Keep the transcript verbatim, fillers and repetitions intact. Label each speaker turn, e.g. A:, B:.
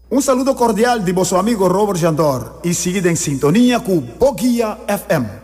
A: Un saludo cordial de vuestro amigo Robert Jandor y seguid en sintonía con Boguía F M.